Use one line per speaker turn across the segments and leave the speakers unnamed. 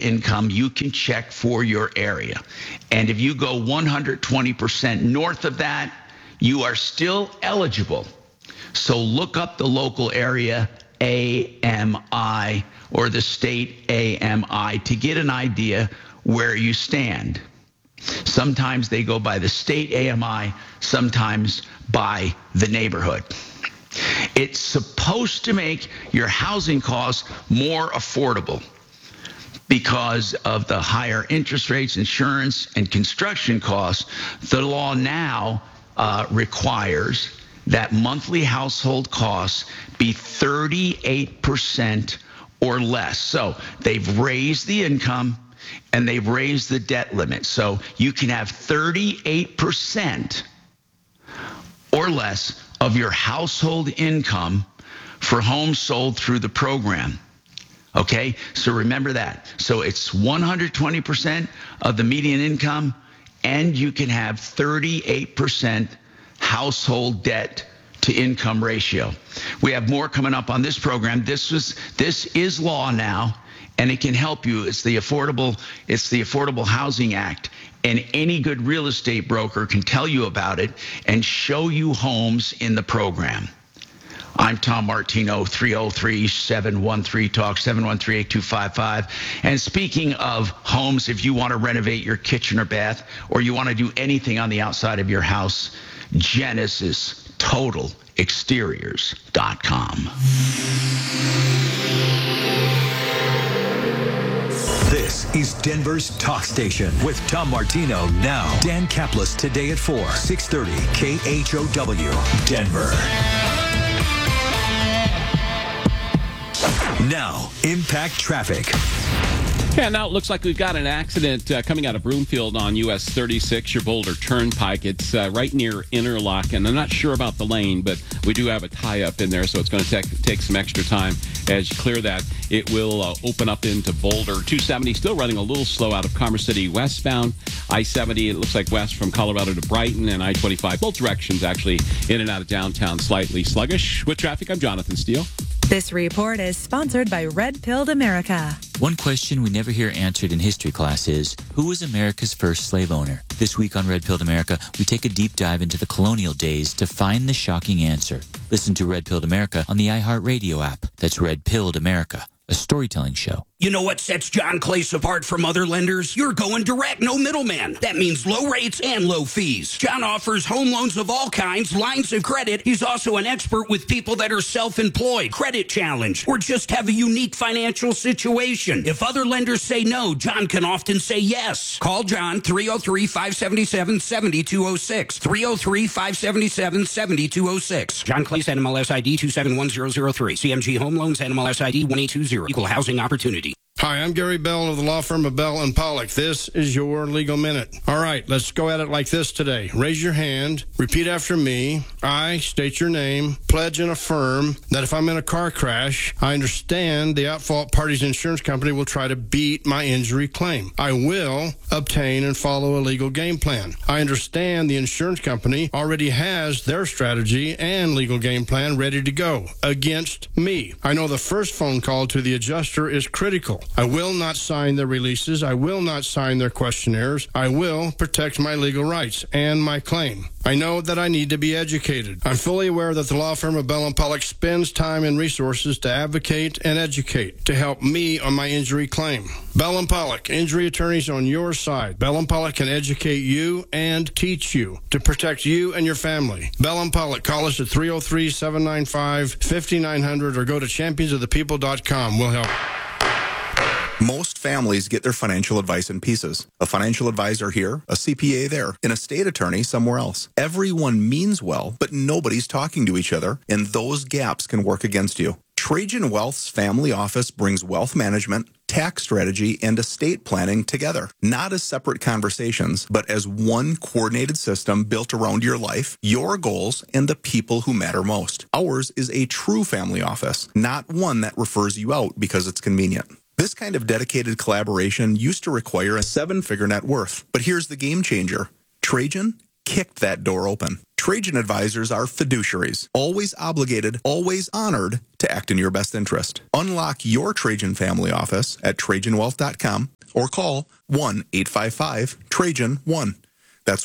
income, you can check for your area. And if you go 120% north of that, you are still eligible. So look up the local area AMI or the state AMI to get an idea where you stand. Sometimes they go by the state AMI, sometimes by the neighborhood. It's supposed to make your housing costs more affordable because of the higher interest rates, insurance, and construction costs. The law now requires that monthly household costs be 38% or less. So they've raised the income and they've raised the debt limit. So you can have 38% or less of your household income for homes sold through the program. Okay, so remember that. So it's 120% of the median income, and you can have 38% household debt to income ratio. We have more coming up on this program. This is law now, and it can help you. It's the Affordable Housing Act. And any good real estate broker can tell you about it and show you homes in the program. I'm Tom Martino, 303-713-TALK, 713-8255. And speaking of homes, if you want to renovate your kitchen or bath, or you want to do anything on the outside of your house, Genesis Total Exteriors.com.
This is Denver's Talk Station with Tom Martino now. Dan Kaplis today at 4, 630 KHOW, Denver. Now, Impact Traffic.
Yeah, now it looks like we've got an accident coming out of Broomfield on US 36, your Boulder Turnpike. It's right near Interlochen. I'm not sure about the lane, but we do have a tie-up in there, so it's going to take some extra time. As you clear that, it will open up into Boulder. 270 still running a little slow out of Commerce City westbound. I-70, it looks like west from Colorado to Brighton, and I-25, both directions actually in and out of downtown, slightly sluggish. With traffic, I'm Jonathan Steele.
This report is sponsored by Red Pilled America.
One question we never hear answered in history class is, who was America's first slave owner? This week on Red Pilled America, we take a deep dive into the colonial days to find the shocking answer. Listen to Red Pilled America on the iHeartRadio app. That's Red Pilled America, a storytelling show.
You know what sets John Clace apart from other lenders? You're going direct, no middleman. That means low rates and low fees. John offers home loans of all kinds, lines of credit. He's also an expert with people that are self-employed, credit challenged, or just have a unique financial situation. If other lenders say no, John can often say yes. Call John, 303-577-7206. 303-577-7206. John Clace, NMLS ID 271003. CMG Home Loans, NMLS ID 1820. Equal housing opportunity.
Hi, I'm Gary Bell of the law firm of Bell and Pollock. This is your Legal Minute. All right, let's go at it like this today. Raise your hand. Repeat after me. I state your name. Pledge and affirm that if I'm in a car crash, I understand the at-fault party's insurance company will try to beat my injury claim. I will obtain and follow a legal game plan. I understand the insurance company already has their strategy and legal game plan ready to go against me. I know the first phone call to the adjuster is critical. I will not sign their releases. I will not sign their questionnaires. I will protect my legal rights and my claim. I know that I need to be educated. I'm fully aware that the law firm of Bell & Pollock spends time and resources to advocate and educate to help me on my injury claim. Bell & Pollock, injury attorneys on your side. Bell & Pollock can educate you and teach you to protect you and your family. Bell & Pollock, call us at 303-795-5900 or go to championsofthepeople.com. We'll help.
Most families get their financial advice in pieces. A financial advisor here, a CPA there, an estate attorney somewhere else. Everyone means well, but nobody's talking to each other, and those gaps can work against you. Trajan Wealth's family office brings wealth management, tax strategy, and estate planning together. Not as separate conversations, but as one coordinated system built around your life, your goals, and the people who matter most. Ours is a true family office, not one that refers you out because it's convenient. This kind of dedicated collaboration used to require a 7-figure net worth. But here's the game changer. Trajan kicked that door open. Trajan advisors are fiduciaries, always obligated, always honored to act in your best interest. Unlock your Trajan family office at TrajanWealth.com. or call 1-855-TRAJAN-1. That's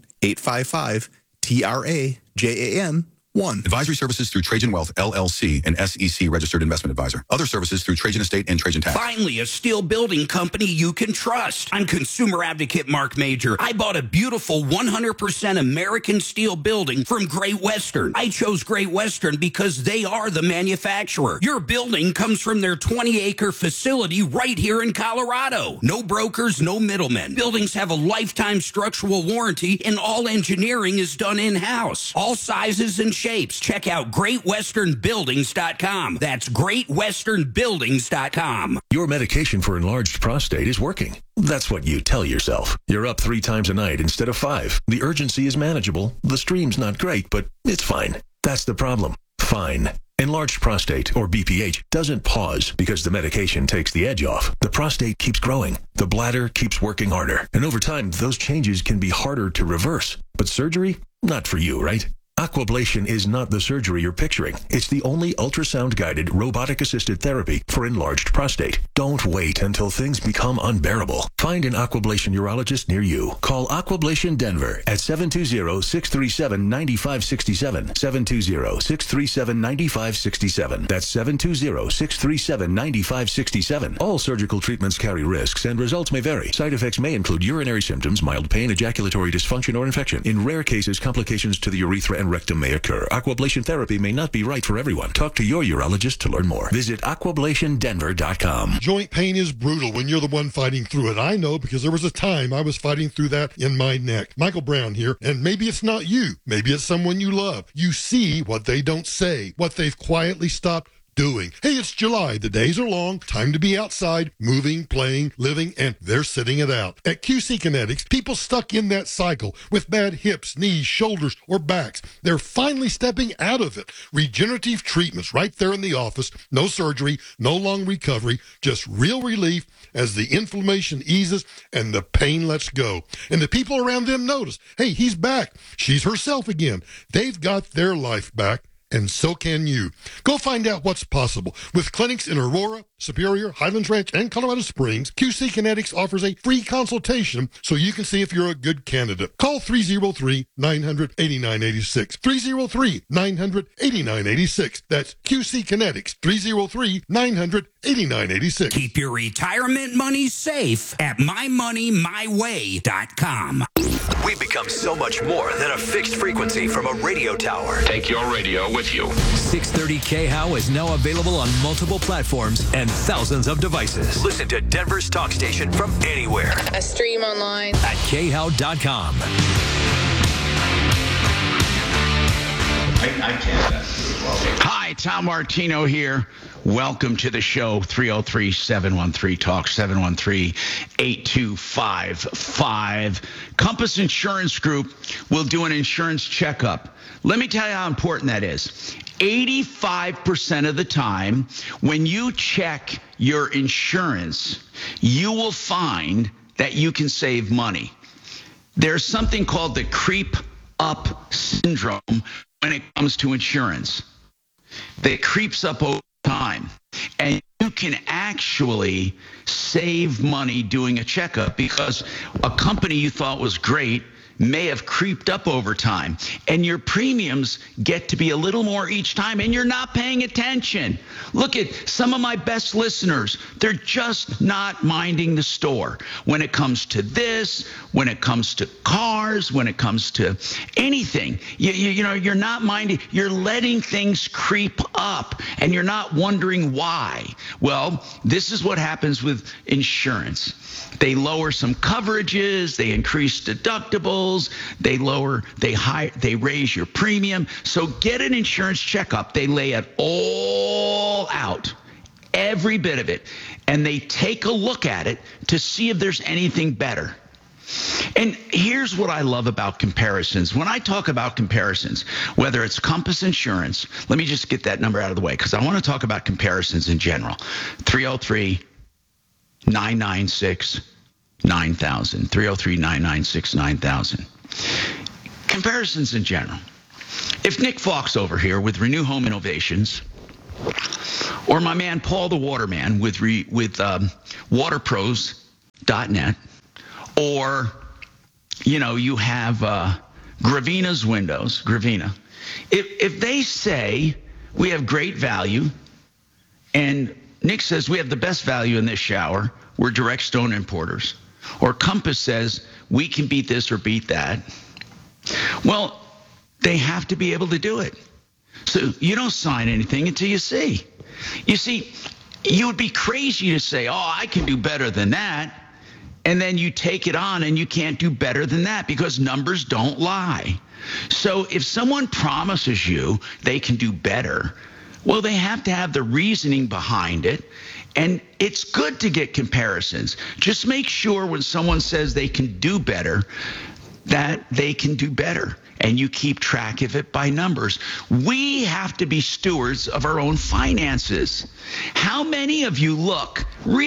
1-855-TRAJAN-1.
Advisory services through Trajan Wealth, LLC, an SEC registered investment advisor. Other services through Trajan Estate and Trajan Tax.
Finally, a steel building company you can trust. I'm consumer advocate Mark Major. I bought a beautiful 100% American steel building from Great Western. I chose Great Western because they are the manufacturer. Your building comes from their 20-acre facility right here in Colorado. No brokers, no middlemen. Buildings have a lifetime structural warranty, and all engineering is done in-house. All sizes and shapes. Check out GreatWesternBuildings.com. That's GreatWesternBuildings.com.
Your medication for enlarged prostate is working. That's what you tell yourself. You're up 3 times a night instead of 5. The urgency is manageable. The stream's not great, but it's fine. That's the problem. Fine. Enlarged prostate, or BPH, doesn't pause because the medication takes the edge off. The prostate keeps growing. The bladder keeps working harder. And over time, those changes can be harder to reverse. But surgery? Not for you, right? Aquablation is not the surgery you're picturing. It's the only ultrasound-guided, robotic-assisted therapy for enlarged prostate. Don't wait until things become unbearable. Find an Aquablation urologist near you. Call Aquablation Denver at 720-637-9567. 720-637-9567. That's 720-637-9567. All surgical treatments carry risks, and results may vary. Side effects may include urinary symptoms, mild pain, ejaculatory dysfunction, or infection. In rare cases, complications to the urethra and rectum may occur. Aquablation therapy may not be right for everyone. Talk to your urologist to learn more. Visit aquablationdenver.com.
Joint pain is brutal when you're the one fighting through it. I know, because there was a time I was fighting through that in my neck. Michael Brown here, and maybe it's not you. Maybe it's someone you love. You see what they don't say, what they've quietly stopped doing. Hey, it's July. The days are long. Time to be outside, moving, playing, living, and they're sitting it out. At QC Kinetics, people stuck in that cycle with bad hips, knees, shoulders, or backs, they're finally stepping out of it. Regenerative treatments right there in the office. No surgery, no long recovery, just real relief as the inflammation eases and the pain lets go. And the people around them notice, hey, he's back. She's herself again. They've got their life back. And so can you. Go find out what's possible. With clinics in Aurora, Superior, Highlands Ranch, and Colorado Springs, QC Kinetics offers a free consultation so you can see if you're a good candidate. Call 303-900-8986. 303-900-8986. That's QC Kinetics. 303-900-8986.
Keep your retirement money safe at mymoneymyway.com.
We've become so much more than a fixed frequency from a radio tower.
Take your radio with you.
630 KHOW is now available on multiple platforms and thousands of devices. Listen to Denver's talk station from anywhere.
A stream online
at KHOW.com.
I can't. Hi, Tom Martino here. Welcome to the show. 303-713-TALK, 713-8255. Compass Insurance Group will do an insurance checkup. Let me tell you how important that is. 85% of the time, when you check your insurance, you will find that you can save money. There's something called the creep up syndrome when it comes to insurance. That creeps up over time. And you can actually save money doing a checkup because a company you thought was great may have creeped up over time, and your premiums get to be a little more each time, and you're not paying attention. Look at some of my best listeners. They're just not minding the store when it comes to this, when it comes to cars, when it comes to anything. You know, you're not minding. You're letting things creep up, and you're not wondering why. Well, this is what happens with insurance. They lower some coverages, they increase deductibles, they raise your premium. So get an insurance checkup. They lay it all out, every bit of it, and they take a look at it to see if there's anything better. And here's what I love about comparisons. When I talk about comparisons, whether it's Compass Insurance, let me just get that number out of the way because I want to talk about comparisons in general. 303-996-9000. 303-996-9000. Comparisons in general. If Nick Fox over here with Renew Home Innovations, or my man Paul the Waterman with Water Pros or, you have Gravina's Windows, Gravina. If they say we have great value, and Nick says we have the best value in this shower, we're direct stone importers, or Compass says we can beat this or beat that, well, they have to be able to do it. So you don't sign anything until you see. You see, you would be crazy to say, I can do better than that. And then you take it on and you can't do better than that because numbers don't lie. So if someone promises you they can do better, well, they have to have the reasoning behind it. And it's good to get comparisons. Just make sure when someone says they can do better, that they can do better. And you keep track of it by numbers. We have to be stewards of our own finances. How many of you look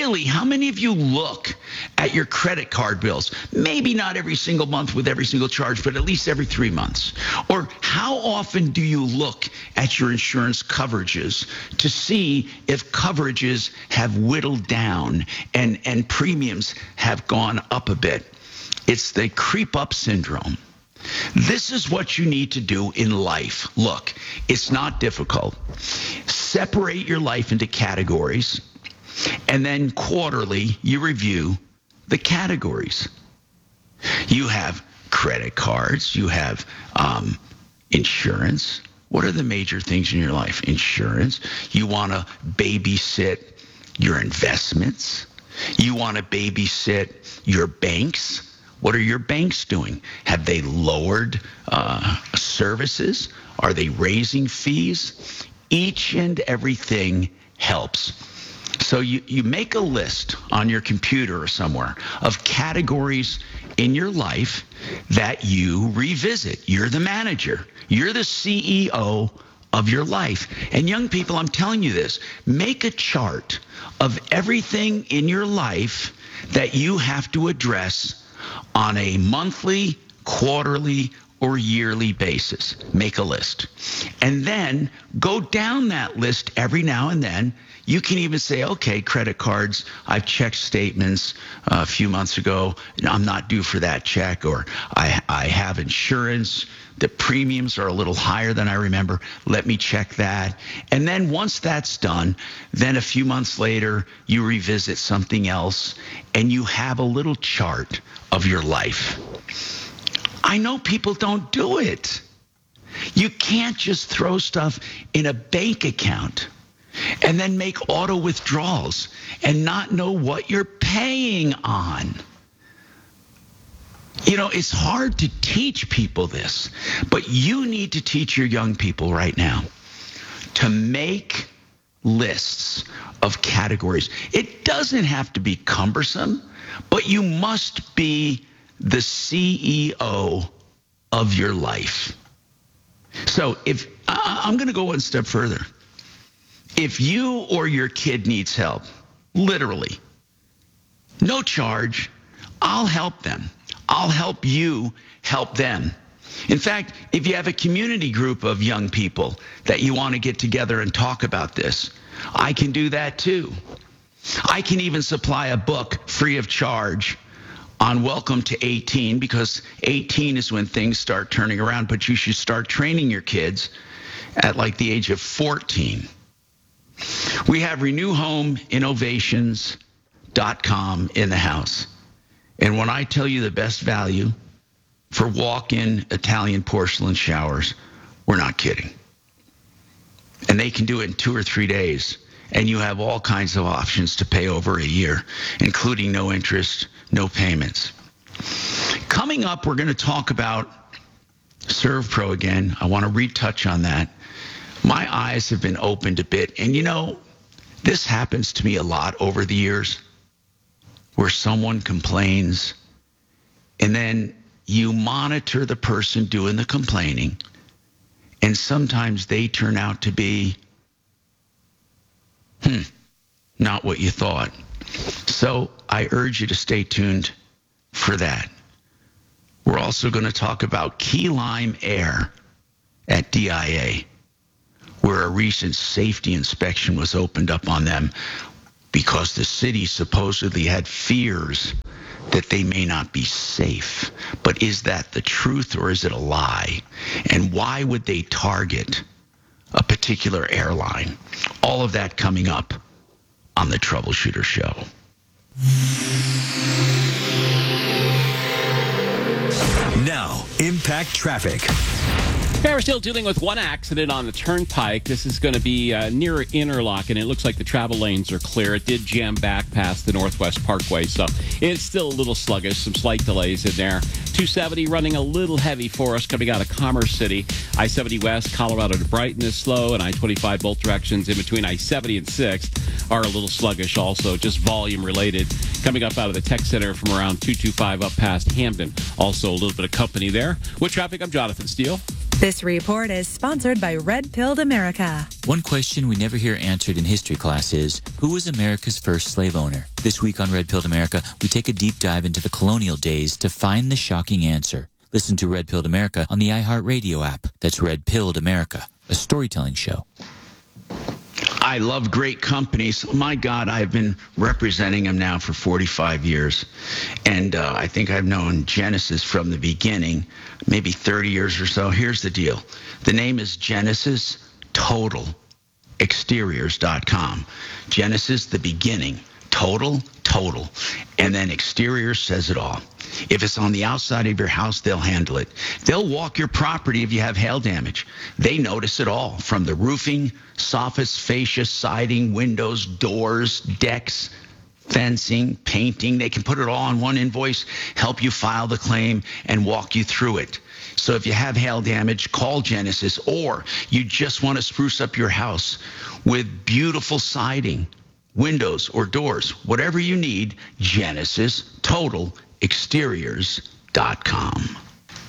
at your credit card bills? Maybe not every single month with every single charge, but at least every 3 months. Or how often do you look at your insurance coverages to see if coverages have whittled down and premiums have gone up a bit? It's the creep up syndrome. This is what you need to do in life. Look, it's not difficult. Separate your life into categories, and then quarterly you review the categories. You have credit cards, you have insurance. What are the major things in your life? Insurance. You want to babysit your investments. You want to babysit your banks. What are your banks doing? Have they lowered services? Are they raising fees? Each and everything helps. So you make a list on your computer or somewhere of categories in your life that you revisit. You're the manager. You're the CEO of your life. And young people, I'm telling you this, make a chart of everything in your life that you have to address on a monthly, quarterly, or yearly basis. Make a list. And then go down that list every now and then. You can even say, okay, credit cards, I've checked statements a few months ago. I'm not due for that check. Or I have insurance. The premiums are a little higher than I remember. Let me check that. And then once that's done, then a few months later, you revisit something else, and you have a little chart of your life. I know people don't do it. You can't just throw stuff in a bank account and then make auto withdrawals and not know what you're paying on. It's hard to teach people this, but you need to teach your young people right now to make lists of categories. It doesn't have to be cumbersome, but you must be the CEO of your life. So if I'm going to go one step further. If you or your kid needs help, literally, no charge, I'll help them. I'll help you help them. In fact, if you have a community group of young people that you want to get together and talk about this, I can do that too. I can even supply a book free of charge on Welcome to 18, because 18 is when things start turning around, but you should start training your kids at like the age of 14. We have RenewHomeInnovations.com in the house. And when I tell you the best value for walk-in Italian porcelain showers, we're not kidding. And they can do it in 2 or 3 days. And you have all kinds of options to pay over a year, including no interest, no payments. Coming up, we're going to talk about ServPro again. I want to retouch on that. My eyes have been opened a bit. And this happens to me a lot over the years, where someone complains and then you monitor the person doing the complaining, and sometimes they turn out to be not what you thought. So I urge you to stay tuned for that. We're also going to talk about Key Lime Air at DIA, where a recent safety inspection was opened up on them because the city supposedly had fears that they may not be safe. But is that the truth or is it a lie? And why would they target a particular airline? All of that coming up on the Troubleshooter Show.
Now, Impact Traffic.
Okay, we're still dealing with one accident on the turnpike. This is going to be near Interlock, and it looks like the travel lanes are clear. It did jam back past the Northwest Parkway, so it's still a little sluggish. Some slight delays in there. 270 running a little heavy for us coming out of Commerce City. I-70 West, Colorado to Brighton is slow, and I-25 both directions in between I-70 and 6th are a little sluggish also, just volume related. Coming up out of the Tech Center from around 225 up past Hamden. Also a little bit of company there. With traffic, I'm Jonathan Steele.
This report is sponsored by Red Pilled America.
One question we never hear answered in history class is, who was America's first slave owner? This week on Red Pilled America, we take a deep dive into the colonial days to find the shocking answer. Listen to Red Pilled America on the iHeartRadio app. That's Red Pilled America, a storytelling show.
I love great companies. My God, I've been representing them now for 45 years. And I think I've known Genesis from the beginning, maybe 30 years or so. Here's the deal. The name is Genesis Total Exteriors.com. Genesis, the beginning. Total. And then Exteriors says it all. If it's on the outside of your house, they'll handle it. They'll walk your property if you have hail damage. They notice it all, from the roofing, soffits, fascia, siding, windows, doors, decks, fencing, painting. They can put it all on one invoice, help you file the claim, and walk you through it. So if you have hail damage, call Genesis, or you just want to spruce up your house with beautiful siding, windows or doors, whatever you need, Genesis Total Exteriors.com.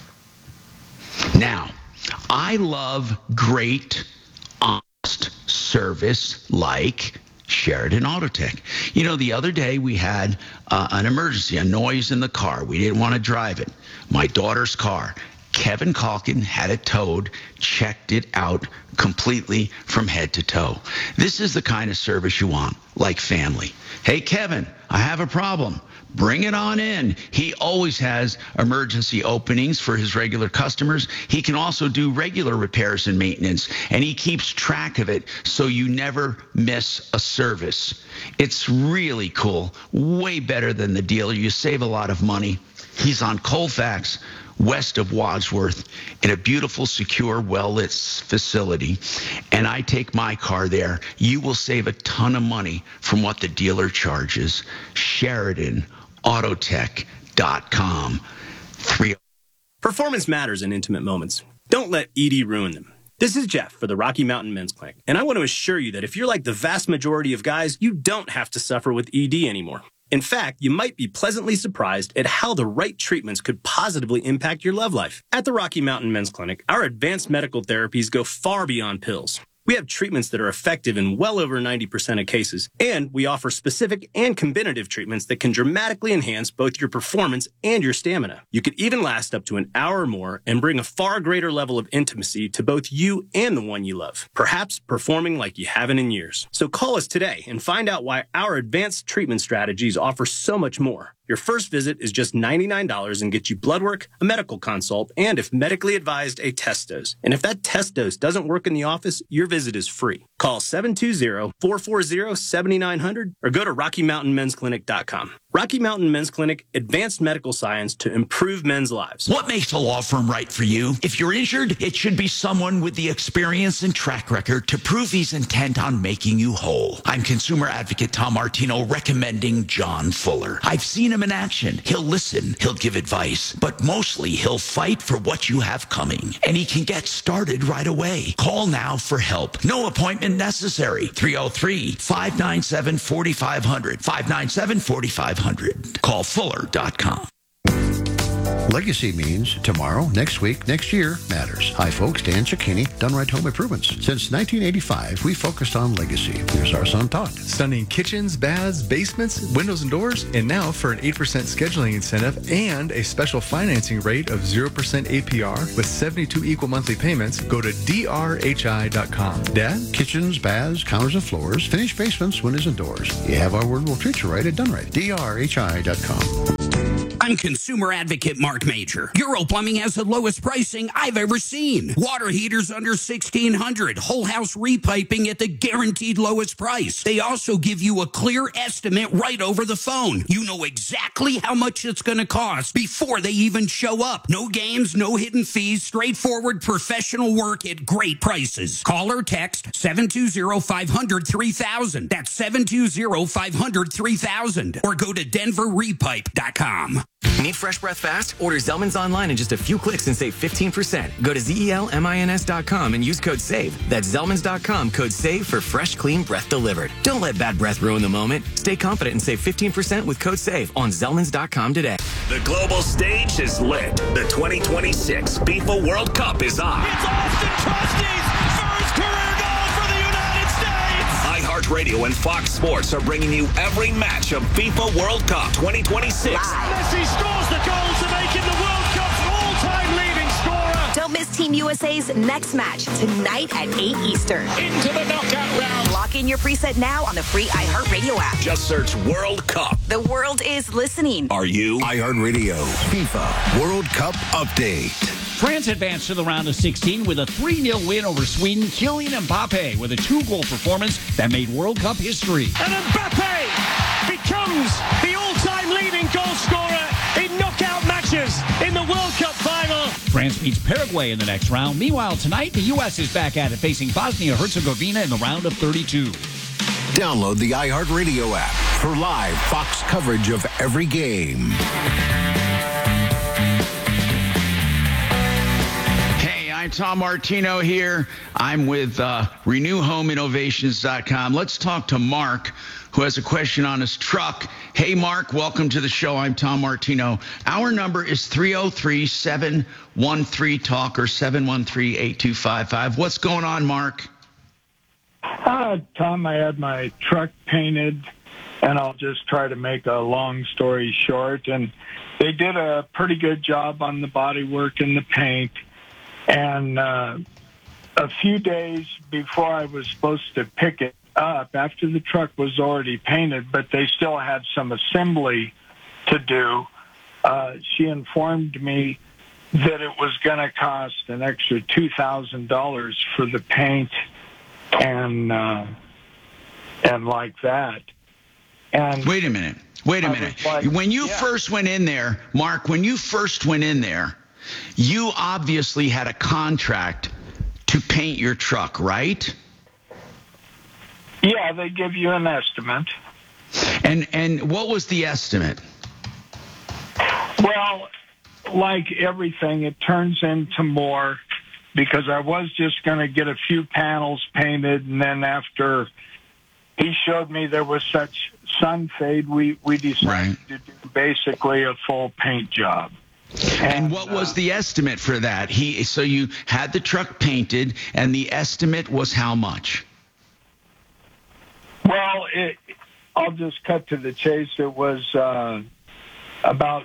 Now, I love great, honest service like Sheridan Autotech. You know, the other day we had an emergency, a noise in the car. We didn't want to drive it. My daughter's car. Kevin Calkin had it towed, checked it out completely from head to toe. This is the kind of service you want, like family. Hey, Kevin, I have a problem. Bring it on in. He always has emergency openings for his regular customers. He can also do regular repairs and maintenance, and he keeps track of it so you never miss a service. It's really cool, way better than the dealer. You save a lot of money. He's on Colfax, west of Wadsworth, in a beautiful, secure, well-lit facility. And I take my car there. You will save a ton of money from what the dealer charges. SheridanAutotech.com.
Performance matters in intimate moments. Don't let ED ruin them. This is Jeff for the Rocky Mountain Men's Clinic, and I want to assure you that if you're like the vast majority of guys, you don't have to suffer with ED anymore. In fact, you might be pleasantly surprised at how the right treatments could positively impact your love life. At the Rocky Mountain Men's Clinic, our advanced medical therapies go far beyond pills. We have treatments that are effective in well over 90% of cases, and we offer specific and combinative treatments that can dramatically enhance both your performance and your stamina. You could even last up to an hour or more and bring a far greater level of intimacy to both you and the one you love, perhaps performing like you haven't in years. So call us today and find out why our advanced treatment strategies offer so much more. Your first visit is just $99 and gets you blood work, a medical consult, and if medically advised, a test dose. And if that test dose doesn't work in the office, your visit is free. Call 720-440-7900 or go to RockyMountainMen'sClinic.com. Rocky Mountain Men's Clinic, advanced medical science to improve men's lives.
What makes a law firm right for you? If you're injured, it should be someone with the experience and track record to prove he's intent on making you whole. I'm consumer advocate Tom Martino recommending John Fuller. I've seen him in action. He'll listen, he'll give advice, but mostly he'll fight for what you have coming. And he can get started right away. Call now for help. No appointment necessary. 303-597-4500. 597-4500. Call Fuller.com.
Legacy means tomorrow, next week, next year matters. Hi, folks. Dan Cicchini, Done Right Home Improvements. Since 1985, we focused on legacy. Here's our son, Todd.
Stunning kitchens, baths, basements, windows, and doors. And now for an 8% scheduling incentive and a special financing rate of 0% APR with 72 equal monthly payments, go to drhi.com.
Dad? Kitchens, baths, counters, and floors. Finished basements, windows, and doors. You have our word, we'll treat you right at Done Right. drhi.com.
I'm consumer advocate Mark Major. Euro Plumbing has the lowest pricing I've ever seen. Water heaters under $1,600. Whole house repiping at the guaranteed lowest price. They also give you a clear estimate right over the phone. You know exactly how much it's going to cost before they even show up. No games, no hidden fees, straightforward professional work at great prices. Call or text 720-500-3000. That's 720-500-3000. Or go to denverrepipe.com.
Need fresh breath fast? Order Zellman's online in just a few clicks and save 15%. Go to ZELMINS.com and use code SAVE. That's Zellman's.com, code SAVE for fresh, clean breath delivered. Don't let bad breath ruin the moment. Stay confident and save 15% with code SAVE on Zellman's.com today.
The global stage is lit. The 2026 FIFA World Cup is on.
It's Austin Trusty's first career goal for the United States!
iHeartRadio and Fox Sports are bringing you every match of FIFA World Cup 2026.
Messi scores the goal to make him the World Cup's all-time leading scorer.
Don't miss Team USA's next match tonight at 8 Eastern.
Into the knockout round.
Lock in your preset now on the free iHeartRadio app.
Just search World Cup.
The world is listening.
Are you?
iHeartRadio FIFA World Cup Update.
France advanced to the round of 16 with a 3-0 win over Sweden. Kylian Mbappe with a 2-goal performance that made World Cup history.
And Mbappe becomes the all-time leading goal scorer in knockout matches in the World Cup final.
France beats Paraguay in the next round. Meanwhile, tonight, the U.S. is back at it, facing Bosnia-Herzegovina in the round of 32.
Download the iHeartRadio app for live Fox coverage of every game.
I'm Tom Martino here. I'm with RenewHomeInnovations.com. Let's talk to Mark, who has a question on his truck. Hey, Mark, welcome to the show. I'm Tom Martino. Our number is 303-713-TALK or 713-8255. What's going on, Mark?
Tom, I had my truck painted, and I'll just try to make a long story short. And they did a pretty good job on the bodywork and the paint. And a few days before I was supposed to pick it up, after the truck was already painted, but they still had some assembly to do, she informed me that it was going to cost an extra $2,000 for the paint and like that. And
wait a minute. Like, when you first went in there, Mark, you obviously had a contract to paint your truck, right?
Yeah, they give you an estimate.
And what was the estimate?
Well, like everything, it turns into more because I was just going to get a few panels painted, and then after he showed me there was such sun fade, we decided to do basically a full paint job.
And what was the estimate for that? So you had the truck painted, and the estimate was how much?
Well, I'll just cut to the chase. It was about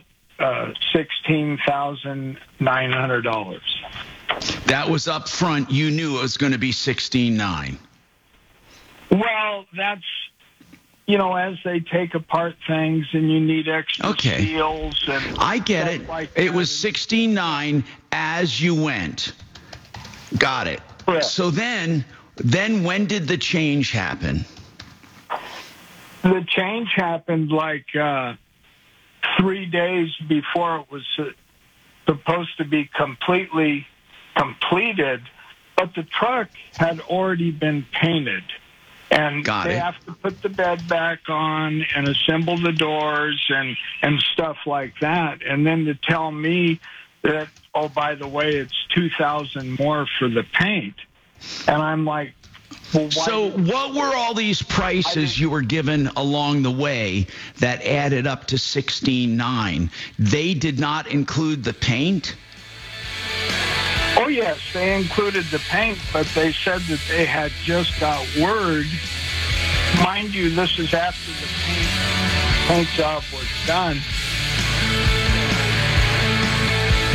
$16,900.
That was up front. You knew it was going to be $16,900.
Well, that's, as they take apart things and you need extra seals. And
I get it.
Like
it was $16,900 as you went. Got it.
Correct.
So then when did the change happen?
The change happened like 3 days before it was supposed to be completely completed, but the truck had already been painted. And they have to put the bed back on and assemble the doors and stuff like that. And then to tell me that, oh, by the way, it's $2,000 more for the paint. And I'm like, well, why?
So what were all these prices you were given along the way that added up to $16,900? They did not include the paint?
Oh, yes, they included the paint, but they said that they had just got word. Mind you, this is after the paint job was done.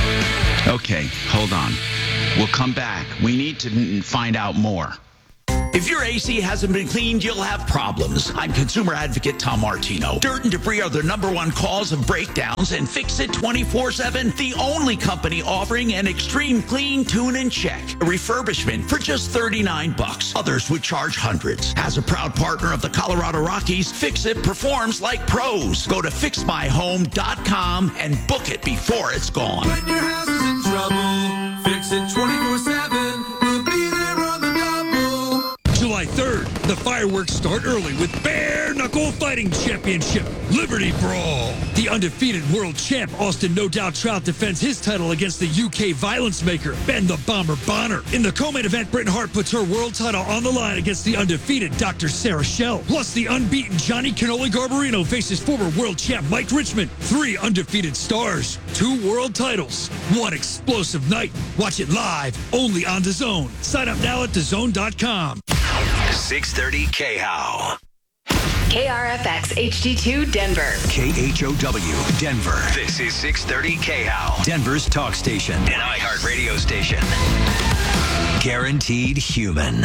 Okay, hold on. We'll come back. We need to find out more. If your AC hasn't been cleaned, you'll have problems. I'm consumer advocate Tom Martino. Dirt and debris are the #1 cause of breakdowns, and Fix It 24/7, the only company offering an extreme clean, tune, and check. A refurbishment for just $39. Others would charge hundreds. As a proud partner of the Colorado Rockies, Fix It performs like pros. Go to fixmyhome.com and book it before it's gone.
When your house is in trouble, Fix It 24/7. We'll be there on the double.
July 3rd, the fireworks start early with Bare Knuckle Fighting Championship, Liberty Brawl. The undefeated world champ, Austin No Doubt Trout, defends his title against the UK violence maker, Ben the Bomber Bonner. In the co-main event, Britain Hart puts her world title on the line against the undefeated Dr. Sarah Schell. Plus, the unbeaten Johnny Cannoli Garbarino faces former world champ Mike Richmond. 3 undefeated stars, 2 world titles, 1 explosive night. Watch it live, only on DAZN. Sign up now at DAZN.com.
630 KHOW.
KRFX HD2 Denver.
KHOW Denver. This is 630 KHOW, Denver's talk station, an iHeart radio station. Guaranteed human.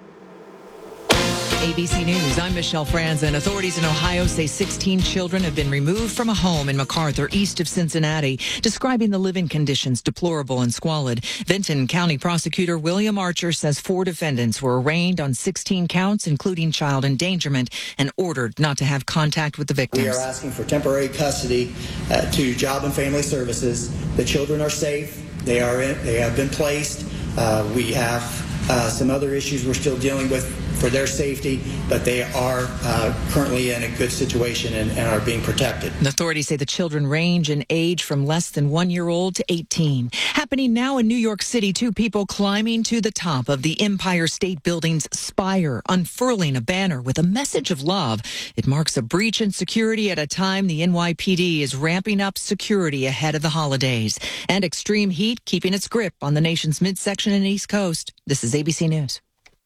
ABC News, I'm Michelle Franzen. Authorities in Ohio say 16 children have been removed from a home in MacArthur, east of Cincinnati, describing the living conditions deplorable and squalid. Vinton County Prosecutor William Archer says 4 defendants were arraigned on 16 counts, including child endangerment, and ordered not to have contact with the victims.
We are asking for temporary custody to Job and Family Services. The children are safe. They have been placed. We have some other issues we're still dealing with for their safety, but they are currently in a good situation and are being protected.
The authorities say the children range in age from less than 1-year-old to 18. Happening now in New York City, 2 people climbing to the top of the Empire State Building's spire, unfurling a banner with a message of love. It marks a breach in security at a time the NYPD is ramping up security ahead of the holidays. And extreme heat keeping its grip on the nation's midsection and East Coast. This is ABC News.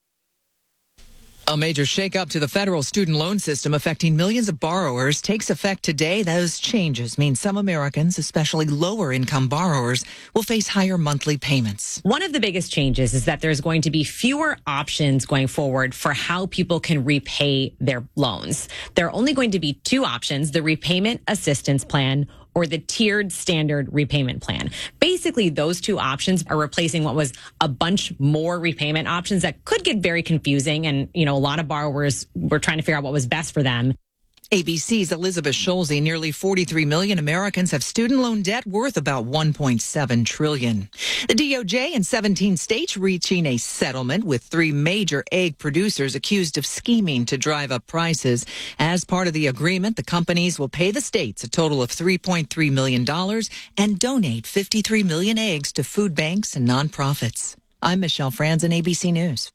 A major shakeup to the federal student loan system affecting millions of borrowers takes effect today. Those changes mean some Americans, especially lower-income borrowers, will face higher monthly payments.
One of the biggest changes is that there's going to be fewer options going forward for how people can repay their loans. There are only going to be 2 options, the repayment assistance plan or the tiered standard repayment plan. Basically, those 2 options are replacing what was a bunch more repayment options that could get very confusing. And, a lot of borrowers were trying to figure out what was best for them.
ABC's Elizabeth Schulze. Nearly 43 million Americans have student loan debt worth about $1.7 trillion. The DOJ in 17 states reaching a settlement with 3 major egg producers accused of scheming to drive up prices. As part of the agreement, the companies will pay the states a total of $3.3 million and donate 53 million eggs to food banks and nonprofits. I'm Michelle Franzen, ABC News.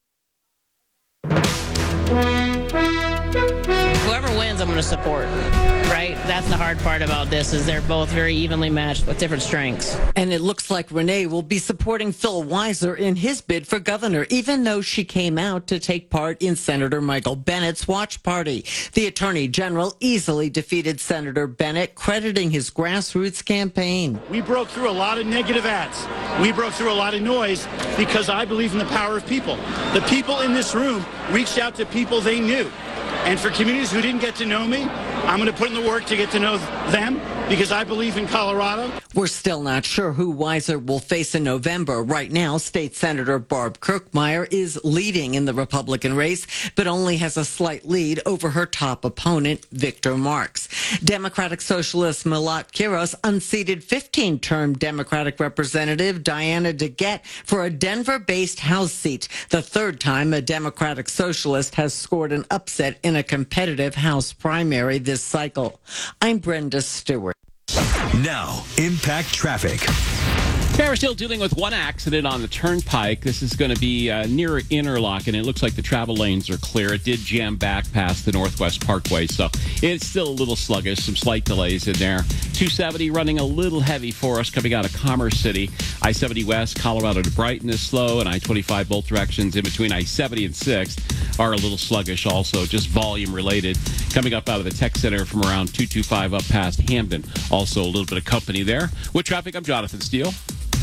Whoever wins, I'm going to support, right? That's the hard part about this, is they're both very evenly matched with different strengths.
And it looks like Renee will be supporting Phil Weiser in his bid for governor, even though she came out to take part in Senator Michael Bennett's watch party. The Attorney General easily defeated Senator Bennett, crediting his grassroots campaign.
We broke through a lot of negative ads. We broke through a lot of noise because I believe in the power of people. The people in this room reached out to people they knew. And for communities who didn't get to know me, I'm going to put in the work to get to know them because I believe in Colorado.
We're still not sure who Weiser will face in November. Right now, State Senator Barb Kirkmeyer is leading in the Republican race, but only has a slight lead over her top opponent, Victor Marx. Democratic Socialist Milat Kiros unseated 15-term Democratic Representative Diana DeGette for a Denver-based House seat, the 3rd time a Democratic Socialist has scored an upset in a competitive House primary this cycle. I'm Brenda Stewart.
Now, Impact Traffic.
Okay, we're still dealing with one accident on the turnpike. This is going to be near Interlock, and it looks like the travel lanes are clear. It did jam back past the Northwest Parkway, so it's still a little sluggish. Some slight delays in there. 270 running a little heavy for us coming out of Commerce City. I-70 West, Colorado to Brighton is slow, and I-25 both directions in between I-70 and 6th are a little sluggish also, just volume related. Coming up out of the Tech Center from around 225 up past Hamden. Also a little bit of company there. With traffic, I'm Jonathan Steele.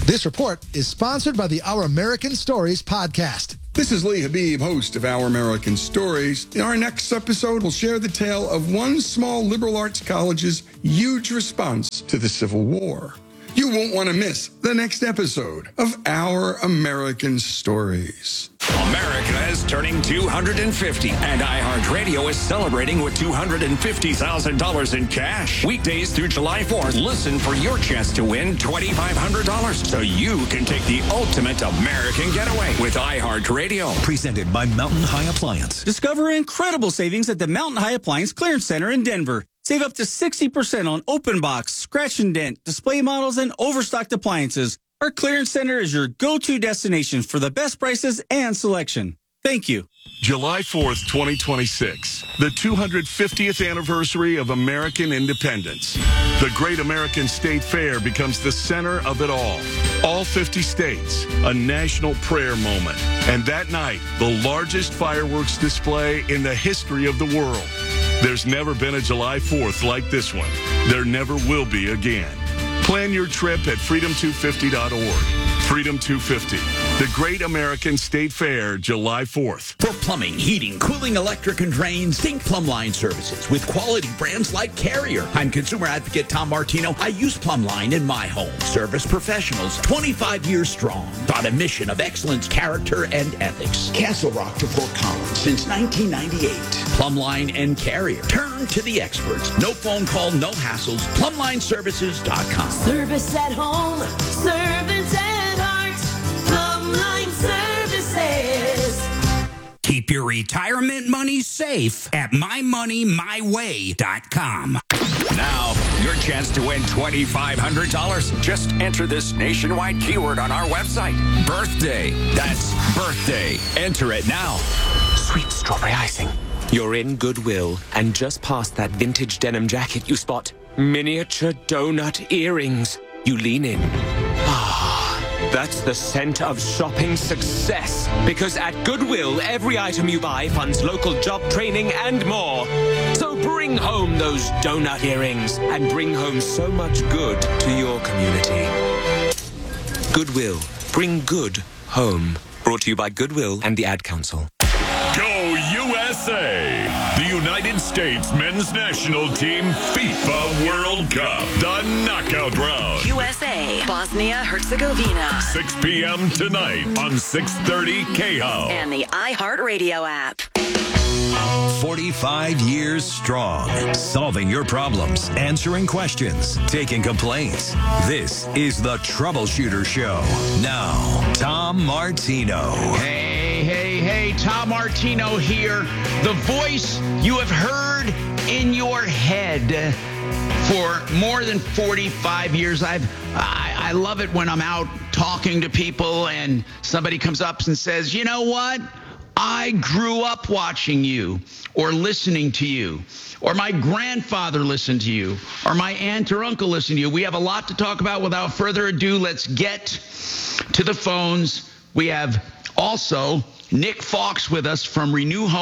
This report is sponsored by the Our American Stories podcast.
This is Lee Habib, host of Our American Stories. In our next episode, we'll share the tale of one small liberal arts college's huge response to the Civil War. You won't want to miss the next episode of Our American Stories.
America is turning 250, and iHeartRadio is celebrating with $250,000 in cash. Weekdays through July 4th, listen for your chance to win $2,500 so you can take the ultimate American getaway with iHeartRadio.
Presented by Mountain High Appliance.
Discover incredible savings at the Mountain High Appliance Clearance Center in Denver. Save up to 60% on open box, scratch and dent, display models, and overstocked appliances. Our clearance center is your go-to destination for the best prices and selection. Thank you.
July 4th, 2026, the 250th anniversary of American independence. The Great American State Fair becomes the center of it all. All 50 states, a national prayer moment. And that night, the largest fireworks display in the history of the world. There's never been a July 4th like this one. There never will be again. Plan your trip at freedom250.org. Freedom 250, the Great American State Fair, July 4th.
For plumbing, heating, cooling, electric, and drains, think Plumbline Services with quality brands like Carrier. I'm consumer advocate Tom Martino. I use Plumbline in my home. Service professionals, 25 years strong, on a mission of excellence, character, and ethics. Castle Rock to Fort Collins since 1998. Plumbline and Carrier. Turn to the experts. No phone call, no hassles. PlumlineServices.com.
Service at home, servants at heart, Plumbline Services.
Keep your retirement money safe at mymoneymyway.com.
Now, your chance to win $2,500. Just enter this nationwide keyword on our website. Birthday. That's birthday. Enter it now.
Sweet strawberry icing. You're in Goodwill, and just past that vintage denim jacket, you spot miniature donut earrings. You lean in. That's the scent of shopping success. Because at Goodwill, every item you buy funds local job training and more. So bring home those donut earrings and bring home so much good to your community. Goodwill. Bring good home. Brought to you by Goodwill and the Ad Council.
Go USA! The United States men's national team FIFA World Cup. The knockout round.
USA, Bosnia-Herzegovina.
6 p.m. tonight on 630 KHO.
And the iHeartRadio app.
45 years strong. Solving your problems, answering questions, taking complaints. This is the Troubleshooter Show. Now, Tom Martino.
Hey, Tom Martino here. The voice you have heard in your head for more than 45 years. I love it when I'm out talking to people and somebody comes up and says, you know what? I grew up watching you or listening to you, or my grandfather listened to you, or my aunt or uncle listened to you. We have a lot to talk about. Without further ado, let's get to the phones. We have also Nick Fox with us from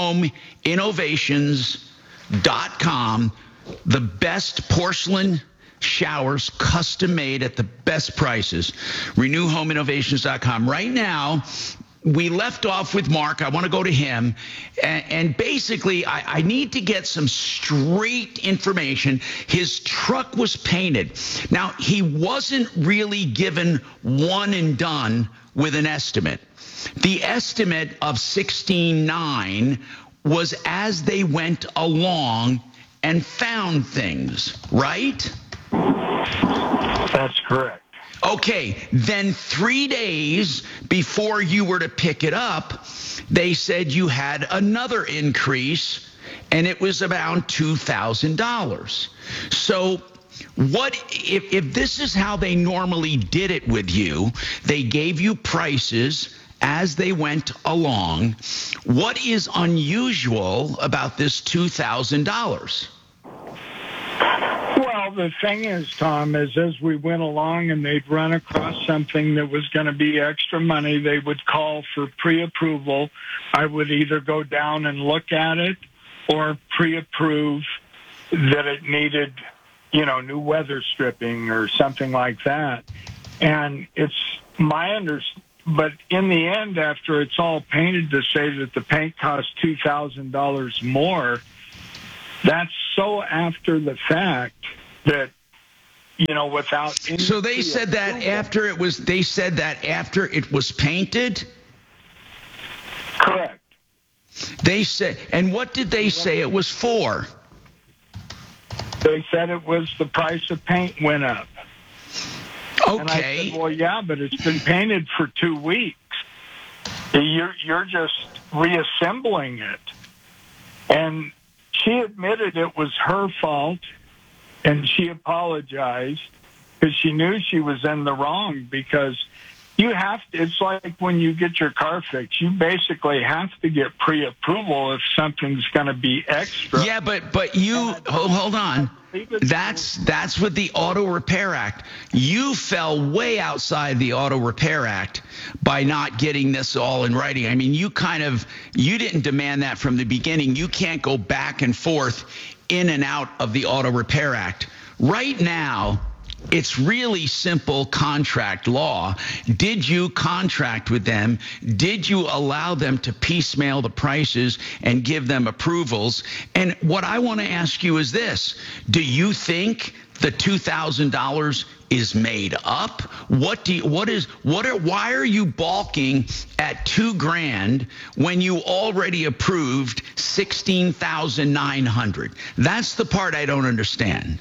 RenewHomeInnovations.com. The best porcelain showers, custom made at the best prices. RenewHomeInnovations.com. Right now, we left off with Mark. I want to go to him. And basically, I need to get some straight information. His truck was painted. Now, he wasn't really given one and done with an estimate. The estimate of $16,900 was as they went along and found things, right?
That's correct.
Okay, then 3 days before you were to pick it up, they said you had another increase, and it was about $2,000. So what if this is how they normally did it with you? They gave you prices as they went along. What is unusual about this $2,000?
Well, the thing is, Tom, is as we went along and they'd run across something that was going to be extra money, they would call for pre-approval. I would either go down and look at it or pre-approve that it needed, new weather stripping or something like that. And it's my but in the end, after it's all painted, to say that the paint costs $2,000 more, that's so after the fact that, without any.
So they said that after it was painted?
Correct.
They said, and what did they say it was for?
They said it was the price of paint went up.
Okay.
And I said, well, yeah, but it's been painted for 2 weeks. You're just reassembling it. And she admitted it was her fault, and she apologized because she knew she was in the wrong, because it's like when you get your car fixed, you basically have to get pre-approval if something's going to be extra.
Yeah, but you, hold on. That's with the Auto Repair Act. You fell way outside the Auto Repair Act by not getting this all in writing. I mean, you didn't demand that from the beginning. You can't go back and forth in and out of the Auto Repair Act. Right now, it's really simple contract law. Did you contract with them? Did you allow them to piecemeal the prices and give them approvals? And what I want to ask you is this. Do you think the $2,000 is made up? Why are you balking at $2,000 when you already approved $16,900? That's the part I don't understand.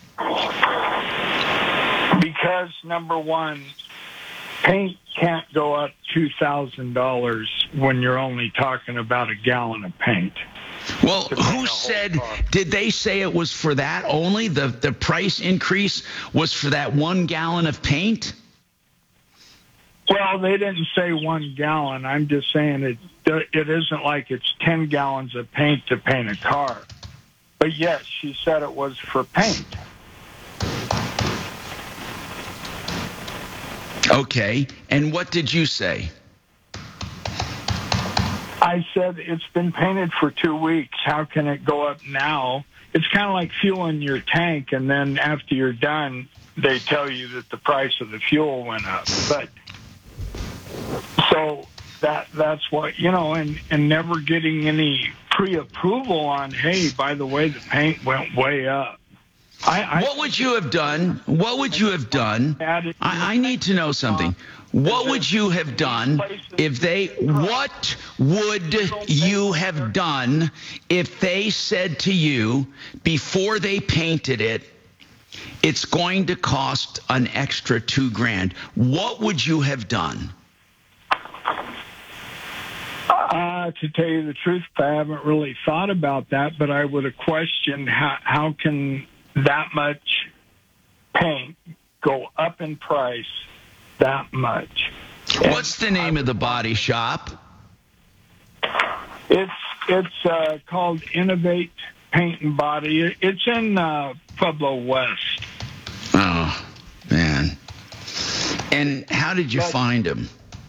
Because, number one, paint can't go up $2,000 when you're only talking about a gallon of paint.
Well, who said, did they say it was for that only? The price increase was for that 1 gallon of paint?
Well, they didn't say 1 gallon. I'm just saying it isn't like it's 10 gallons of paint to paint a car. But yes, she said it was for paint.
Okay, and what did you say?
I said it's been painted for 2 weeks. How can it go up now? It's kind of like fueling your tank, and then after you're done, they tell you that the price of the fuel went up. But so that's what, and never getting any pre-approval on, hey, by the way, the paint went way up.
What would you have done? What would you have done? I need to know something. What would you have done what would you have done if they said to you before they painted it, it's going to cost an extra $2,000? What would you have done?
To tell you the truth, I haven't really thought about that, but I would have questioned how can that much paint go up in price that much.
What's the name of the body shop?
It's called Innovate Paint and Body. It's in Pueblo West.
Oh, man. And how did you find them?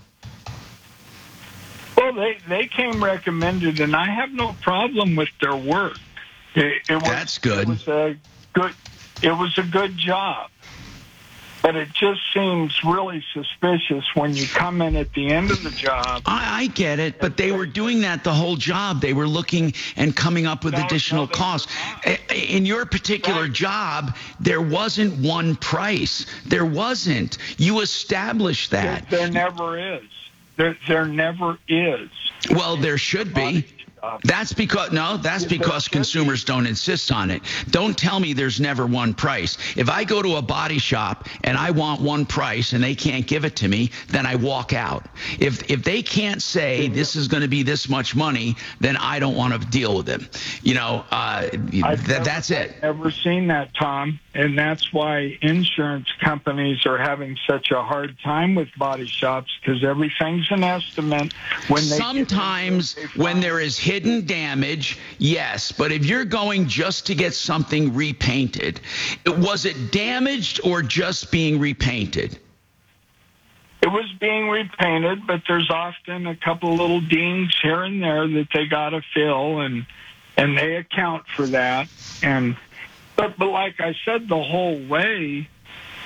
Well, they came recommended, and I have no problem with their work.
That's good.
It was a good job. But it just seems really suspicious when you come in at the end of the job.
I get it, but they were doing that the whole job. They were looking and coming up with additional costs. In your particular job, there wasn't one price. There wasn't. You established that.
There never is. There never is.
Well, there should be. That's because consumers don't insist on it. Don't tell me there's never one price. If I go to a body shop and I want one price and they can't give it to me, then I walk out. If they can't say this is going to be this much money, then I don't want to deal with them. That's it.
I've never seen that, Tom, and that's why insurance companies are having such a hard time with body shops, because everything's an estimate.
Sometimes when there is hidden damage, yes, but if you're going just to get something repainted, was it damaged or just being repainted?
It was being repainted, but there's often a couple of little dings here and there that they got to fill, and they account for that. But like I said, the whole way,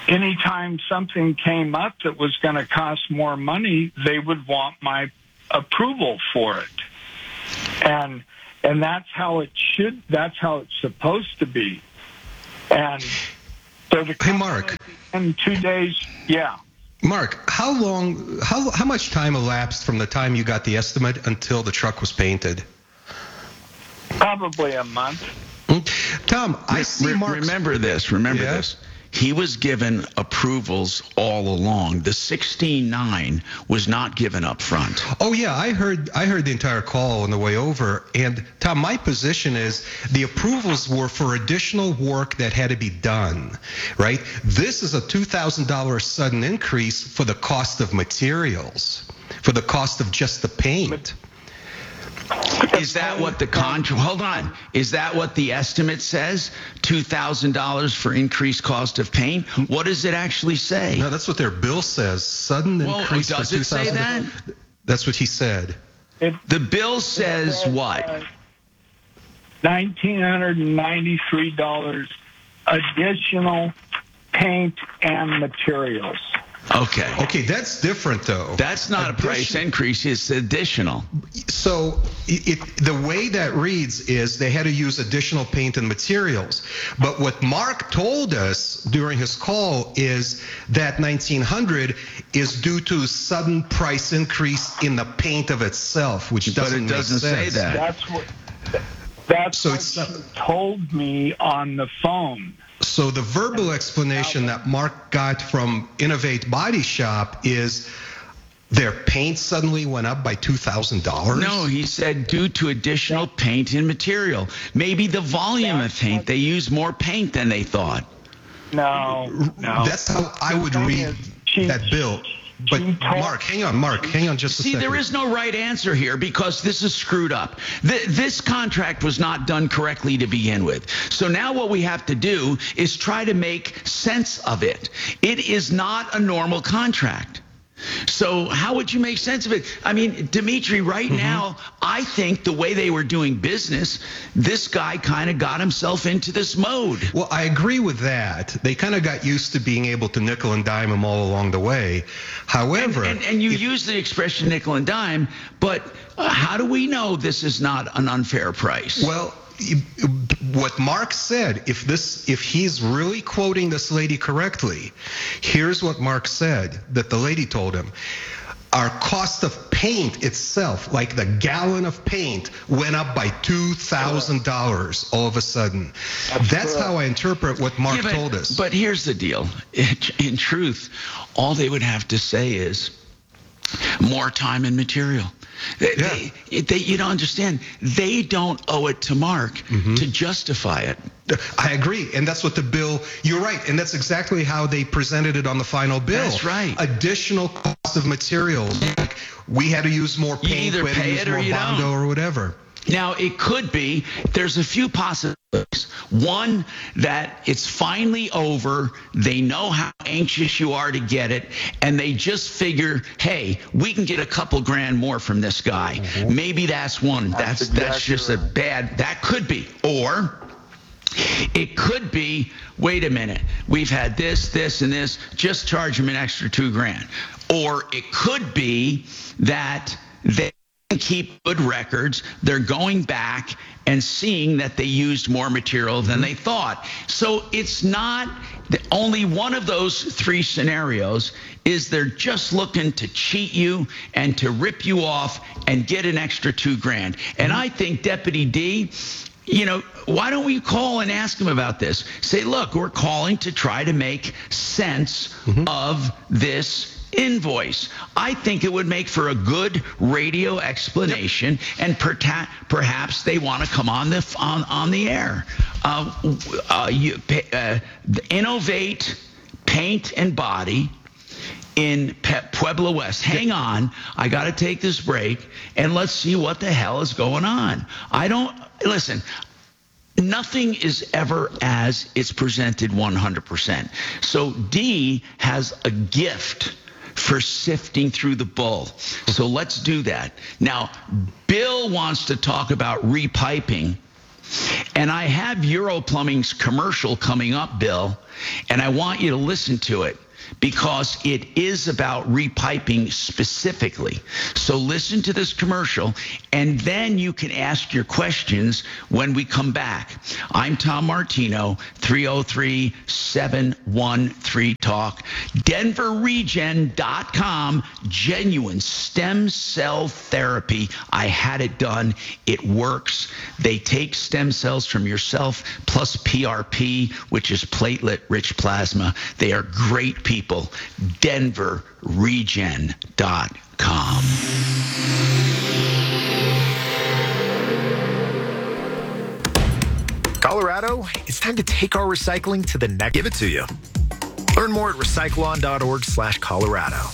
anytime something came up that was going to cost more money, they would want my approval for it. And that's how it should, that's how it's supposed to be. And so
hey, Mark.
In 2 days, yeah.
Mark, how much time elapsed from the time you got the estimate until the truck was painted?
Probably a month.
Tom, I see Mark.
Remember this. He was given approvals all along. The 16.9 was not given up front.
Oh yeah, I heard the entire call on the way over. And Tom, my position is the approvals were for additional work that had to be done, right? This is a $2,000 sudden increase for the cost of materials, for the cost of just the paint.
Is that what the contract? Hold on. Is that what the estimate says? $2,000 for increased cost of paint? What does it actually say?
No, that's what their bill says. Sudden increase for $2,000.
Does it say that?
That's what he said.
The bill says what?
$1,993 additional paint and materials.
Okay,
that's different though.
That's not a price increase, it's additional.
So the way that reads is they had to use additional paint and materials. But what Mark told us during his call is that $1,900 is due to sudden price increase in the paint of itself, which doesn't make sense.
Say that.
That's what he told me on the phone.
So the verbal explanation that Mark got from Innovate Body Shop is their paint suddenly went up by $2,000?
No, he said due to additional paint and material. Maybe the volume of paint. They used more paint than they thought.
No.
That's how I would read that bill. But Mark, hang on just a second.
See, there is no right answer here because this is screwed up. This contract was not done correctly to begin with. So now what we have to do is try to make sense of it. It is not a normal contract. So how would you make sense of it? I mean, Dimitri, right now, I think the way they were doing business, this guy kind of got himself into this mode.
Well, I agree with that. They kind of got used to being able to nickel and dime him all along the way. However...
And you use the expression nickel and dime, but how do we know this is not an unfair price?
Well... What Mark said, if he's really quoting this lady correctly, here's what Mark said that the lady told him. Our cost of paint itself, like the gallon of paint, went up by $2,000 all of a sudden. That's how I interpret what Mark told us.
But here's the deal. In truth, all they would have to say is more time and material. You don't understand. They don't owe it to Mark to justify it.
I agree. And that's what the bill, you're right. And that's exactly how they presented it on the final bill.
That's right.
Additional cost of materials. Like we had to use more paint,
you either pay it or you don't.
or whatever.
Now, it could be, there's a few possibilities. One, that it's finally over. They know how anxious you are to get it, and they just figure, hey, we can get a couple grand more from this guy. Maybe that's one. That's just a bad, that could be. Or it could be, wait a minute, we've had this, and this, just charge them an extra $2,000. Or it could be that they keep good records. They're going back and seeing that they used more material than they thought. So it's not only one of those three scenarios. Is they're just looking to cheat you and to rip you off and get an extra $2,000. And I think Deputy D, why don't we call and ask him about this? Say, look, we're calling to try to make sense of this invoice. I think it would make for a good radio explanation, and perhaps they want to come on the air. Innovate Paint and Body in Pueblo West. Hang on, I got to take this break, and let's see what the hell is going on. Listen, nothing is ever as it's presented 100%. So D has a gift for sifting through the bull. So let's do that. Now, Bill wants to talk about repiping And I have Euro Plumbing's commercial coming up, Bill, and I want you to listen to it because it is about repiping specifically. So listen to this commercial, and then you can ask your questions when we come back. I'm Tom Martino, 303-713-TALK. DenverRegen.com, genuine stem cell therapy. I had it done. It works. They take stem cells from yourself plus PRP, which is platelet-rich plasma. They are great people. DenverRegen.com.
Colorado, it's time to take our recycling to the next. Give it to you. Learn more at recycleon.org/Colorado.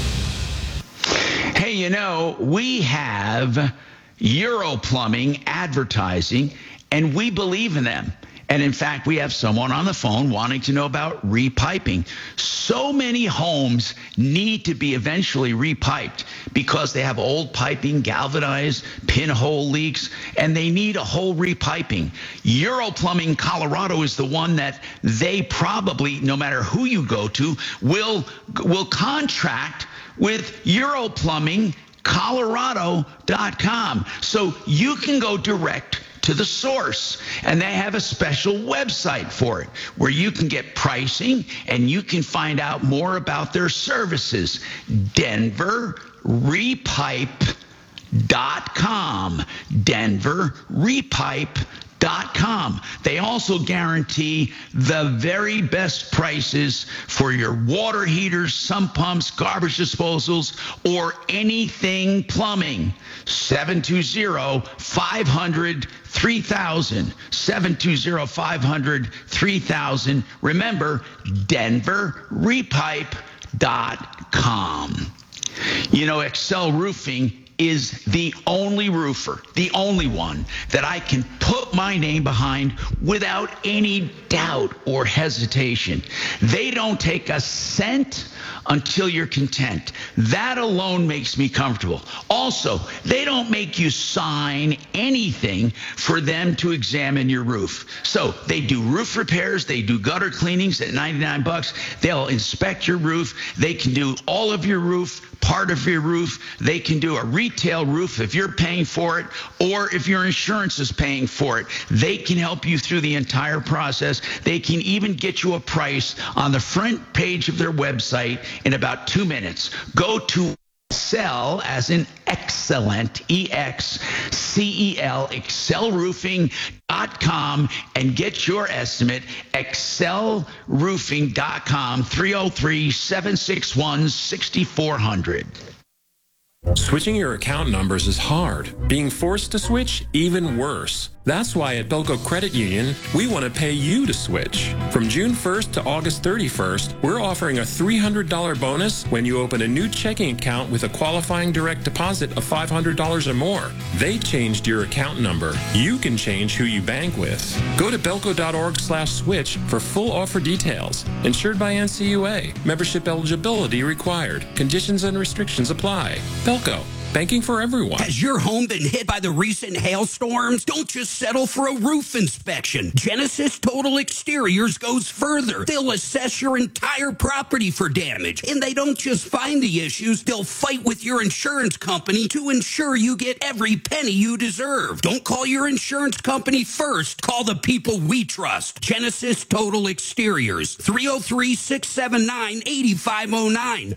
Hey, you know, we have Euro Plumbing advertising, and we believe in them. And in fact, we have someone on the phone wanting to know about repiping. So many homes need to be eventually repiped because they have old piping, galvanized, pinhole leaks, and they need a whole repiping. Euro Plumbing Colorado is the one that they probably, no matter who you go to, will contract with Euro Plumbing Colorado.com. So you can go direct to the source, and they have a special website for it where you can get pricing and you can find out more about their services. DenverRepipe.com. DenverRepipe.com. They also guarantee the very best prices for your water heaters, sump pumps, garbage disposals, or anything plumbing. 720-500-3000. 720-500-3000. Remember, DenverRepipe.com. You know, Excel Roofing is the only roofer, the only one that I can put my name behind without any doubt or hesitation. They don't take a cent until you're content. That alone makes me comfortable. Also, they don't make you sign anything for them to examine your roof. So they do roof repairs, they do gutter cleanings at $99. They'll inspect your roof. They can do all of your roof, part of your roof. They can do a retail roof if you're paying for it, or if your insurance is paying for it. They can help you through the entire process. They can even get you a price on the front page of their website in about 2 minutes. Go to Excel, as in excellent, EXCEL, excelroofing.com, and get your estimate. excelroofing.com, 303-761-6400.
Switching your account numbers is hard. Being forced to switch, even worse. That's why at Belco Credit Union, we want to pay you to switch. From June 1st to August 31st, we're offering a $300 bonus when you open a new checking account with a qualifying direct deposit of $500 or more. They changed your account number. You can change who you bank with. Go to belco.org/switch for full offer details. Insured by NCUA. Membership eligibility required. Conditions and restrictions apply. Belco. Banking for everyone.
Has your home been hit by the recent hailstorms? Don't just settle for a roof inspection. Genesis Total Exteriors goes further. They'll assess your entire property for damage. And they don't just find the issues, they'll fight with your insurance company to ensure you get every penny you deserve. Don't call your insurance company first. Call the people we trust. Genesis Total Exteriors. 303-679-8509.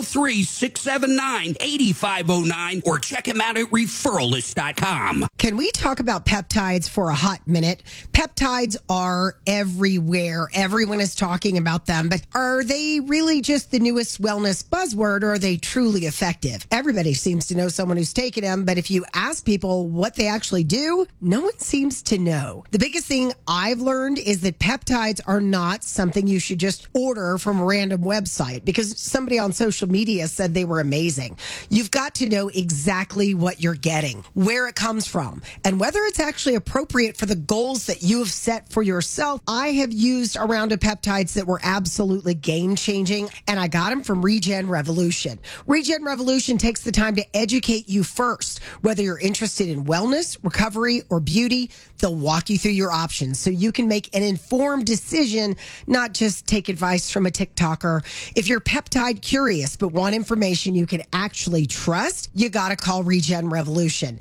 303-679-8509. Or check them out at referralist.com.
Can we talk about peptides for a hot minute? Peptides are everywhere. Everyone is talking about them, but are they really just the newest wellness buzzword, or are they truly effective? Everybody seems to know someone who's taken them, but if you ask people what they actually do, no one seems to know. The biggest thing I've learned is that peptides are not something you should just order from a random website because somebody on social media said they were amazing. You've got to know exactly what you're getting, where it comes from, and whether it's actually appropriate for the goals that you have set for yourself. I have used a round of peptides that were absolutely game-changing, and I got them from Regen Revolution. Regen Revolution takes the time to educate you first. Whether you're interested in wellness, recovery, or beauty, they'll walk you through your options so you can make an informed decision, not just take advice from a TikToker. If you're peptide curious but want information you can actually trust, you got to call Regen Revolution.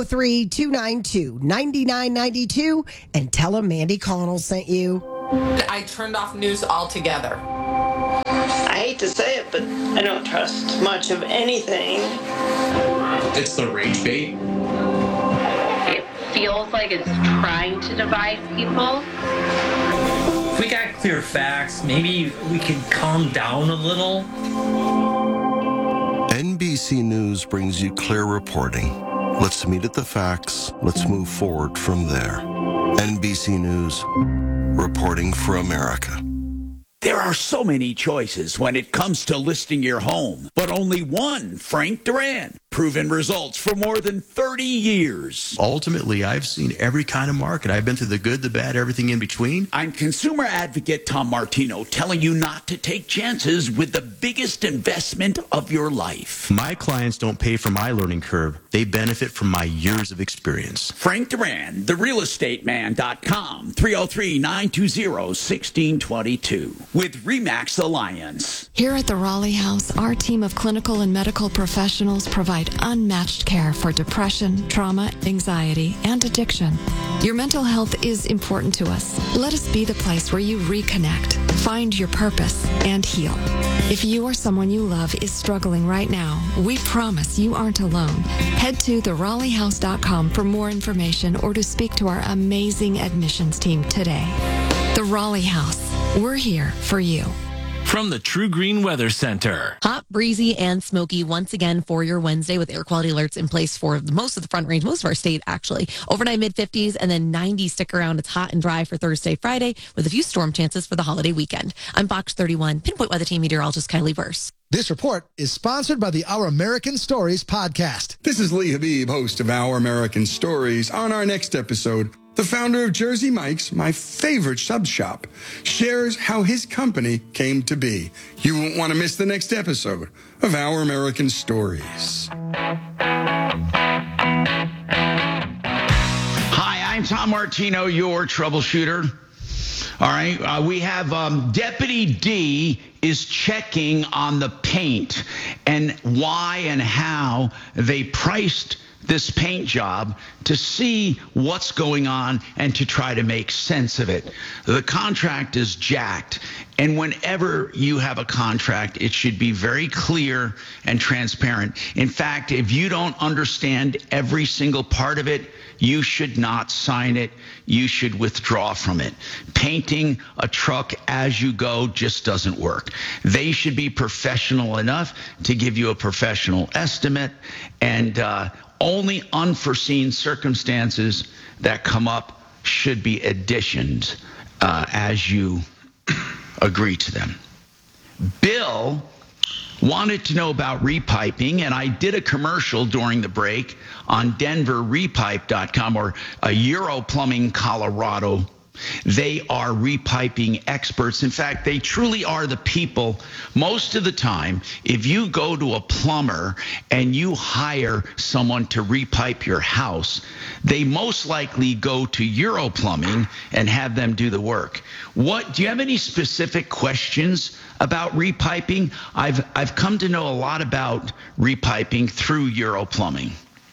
303-292-9992 and tell them Mandy Connell sent you.
I turned off news altogether.
I hate to say it, but I don't trust much of anything.
It's the rage bait.
It feels like it's trying to divide people.
If we got clear facts, maybe we could calm down a little.
NBC News brings you clear reporting. Let's meet at the facts. Let's move forward from there. NBC News, reporting for America.
There are so many choices when it comes to listing your home, but only one, Frank Duran. Proven results for more than 30 years.
Ultimately, I've seen every kind of market. I've been through the good, the bad, everything in between.
I'm consumer advocate Tom Martino, telling you not to take chances with the biggest investment of your life.
My clients don't pay for my learning curve. They benefit from my years of experience.
Frank Duran, therealestateman.com, 303-920-1622 with RE/MAX Alliance.
Here at the Raleigh House, our team of clinical and medical professionals provide unmatched care for depression, trauma, anxiety, and addiction. Your mental health is important to us. Let us be the place where you reconnect, find your purpose, and heal. If you or someone you love is struggling right now, we promise you aren't alone. Head to theRaleighHouse.com for more information or to speak to our amazing admissions team today. The Raleigh House. We're here for you.
From the True Green Weather Center.
Hot, breezy, and smoky once again for your Wednesday with air quality alerts in place for most of the Front Range, most of our state, actually. Overnight mid-50s and then 90s stick around. It's hot and dry for Thursday, Friday with a few storm chances for the holiday weekend. I'm Fox 31 Pinpoint Weather Team meteorologist Kylie Verse.
This report is sponsored by the Our American Stories podcast.
This is Lee Habib, host of Our American Stories. On our next episode, the founder of Jersey Mike's, my favorite sub shop, shares how his company came to be. You won't want to miss the next episode of Our American Stories.
Hi, I'm Tom Martino, your troubleshooter. All right, we have Deputy D is checking on the paint and why and how they priced this paint job to see what's going on and to try to make sense of it. The contract is jacked, and whenever you have a contract, it should be very clear and transparent. In fact, if you don't understand every single part of it, you should not sign it. You should withdraw from it. Painting a truck as you go just doesn't work. They should be professional enough to give you a professional estimate, and only unforeseen circumstances that come up should be additions as you agree to them. Bill wanted to know about repiping, and I did a commercial during the break on DenverRepipe.com or Euro Plumbing Colorado. They are repiping experts. In fact, they truly are the people. Most of the time, if you go to a plumber and you hire someone to repipe your house, they most likely go to Euro Plumbing and have them do the work. Do you have any specific questions about repiping? I've come to know a lot about repiping through Euro Plumbing.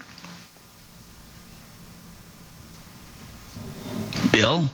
Bill?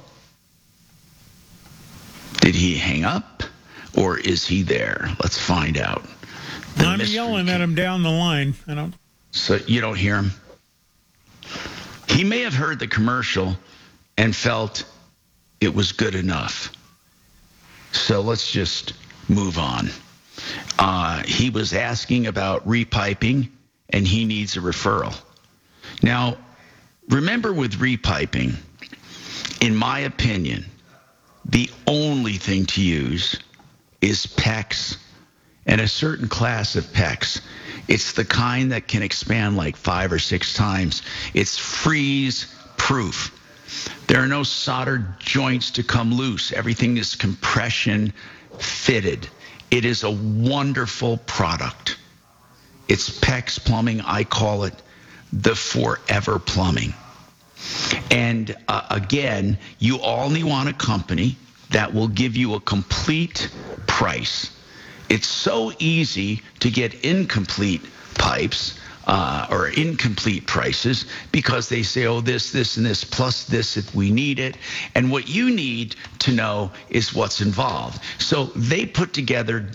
Did he hang up, or is he there? Let's find out.
I'm yelling at him down the line.
So you don't hear him? He may have heard the commercial and felt it was good enough. So let's just move on. He was asking about repiping, and he needs a referral. Now, remember with repiping, in my opinion, the only thing to use is PEX and a certain class of PEX. It's the kind that can expand like 5 or 6 times. It's freeze proof. There are no soldered joints to come loose. Everything is compression fitted. It is a wonderful product. It's PEX Plumbing. I call it the forever plumbing. And again, you only want a company that will give you a complete price. It's so easy to get incomplete pipes or incomplete prices because they say, oh, this, and this, plus this if we need it. And what you need to know is what's involved. So they put together